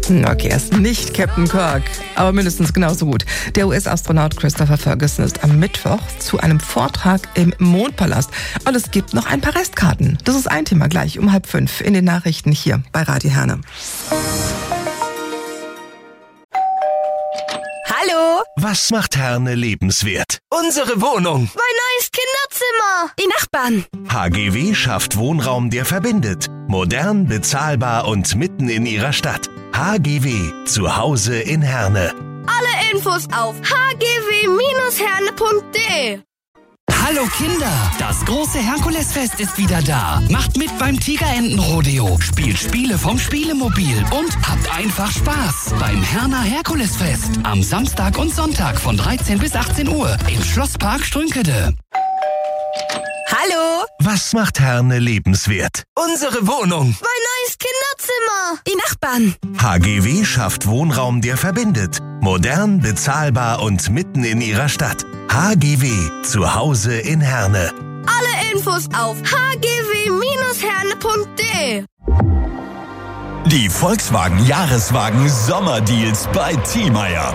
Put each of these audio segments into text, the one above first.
Okay, er ist nicht Captain Kirk, aber mindestens genauso gut. Der US-Astronaut Christopher Ferguson ist am Mittwoch zu einem Vortrag im Mondpalast. Und es gibt noch ein paar Restkarten. Das ist ein Thema gleich um 4:30 in den Nachrichten hier bei Radio Herne. Hallo? Was macht Herne lebenswert? Unsere Wohnung. Mein neues Kinderzimmer. Die Nachbarn. HGW schafft Wohnraum, der verbindet. Modern, bezahlbar und mitten in ihrer Stadt. HGW, zu Hause in Herne. Alle Infos auf hgw-herne.de. Hallo Kinder, das große Herkulesfest ist wieder da. Macht mit beim Tigerenten-Rodeo, spielt Spiele vom Spielemobil und habt einfach Spaß beim Herner Herkulesfest. Am Samstag und Sonntag von 13 bis 18 Uhr im Schlosspark Strünkede. Hallo? Was macht Herne lebenswert? Unsere Wohnung. Mein neues Kinderzimmer. Die Nachbarn. HGW schafft Wohnraum, der verbindet. Modern, bezahlbar und mitten in ihrer Stadt. HGW, zu Hause in Herne. Alle Infos auf hgw-herne.de. Die Volkswagen Jahreswagen Sommerdeals bei Thiemeyer.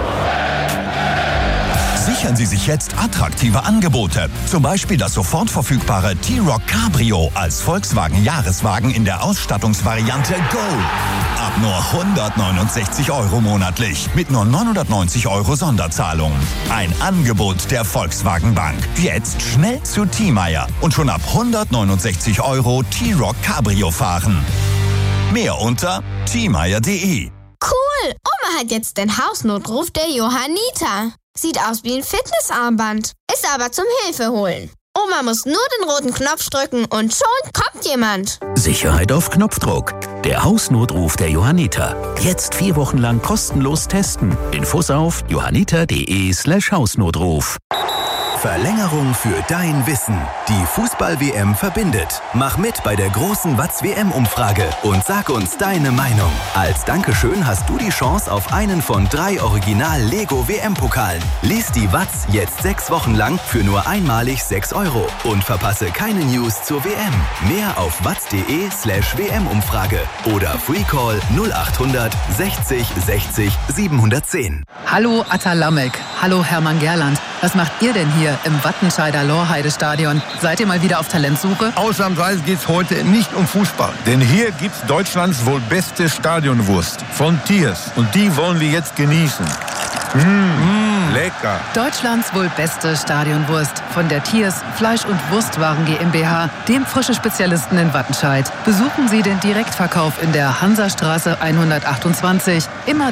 Sichern Sie sich jetzt attraktive Angebote. Zum Beispiel das sofort verfügbare T-Roc Cabrio als Volkswagen Jahreswagen in der Ausstattungsvariante Go. Ab nur 169 € monatlich mit nur 990 € Sonderzahlung. Ein Angebot der Volkswagen Bank. Jetzt schnell zu Thiemeyer und schon ab 169 € T-Roc Cabrio fahren. Mehr unter thiemeyer.de. Cool! Oma hat jetzt den Hausnotruf der Johanniter. Sieht aus wie ein Fitnessarmband, ist aber zum Hilfeholen. Oma muss nur den roten Knopf drücken und schon kommt jemand. Sicherheit auf Knopfdruck. Der Hausnotruf der Johanniter. Jetzt 4 Wochen lang kostenlos testen. Infos auf johanniter.de/Hausnotruf. Verlängerung für dein Wissen. Die Fußball-WM verbindet. Mach mit bei der großen Watz-WM-Umfrage und sag uns deine Meinung. Als Dankeschön hast du die Chance auf einen von 3 Original-Lego-WM-Pokalen. Lies die Watz jetzt 6 Wochen lang für nur einmalig 6 € und verpasse keine News zur WM. Mehr auf watz.de/WM-Umfrage oder Freecall 0800 60 60 710. Hallo Atta Lamek, hallo Hermann Gerland. Was macht ihr denn hier im Wattenscheider Lorheide-Stadion? Seid ihr mal wieder auf Talentsuche? Ausnahmsweise geht's heute nicht um Fußball. Denn hier gibt's Deutschlands wohl beste Stadionwurst von Thiers. Und die wollen wir jetzt genießen. Lecker. Deutschlands wohl beste Stadionwurst von der Thiers Fleisch- und Wurstwaren GmbH, dem frische Spezialisten in Wattenscheid. Besuchen Sie den Direktverkauf in der Hansastraße 128, immer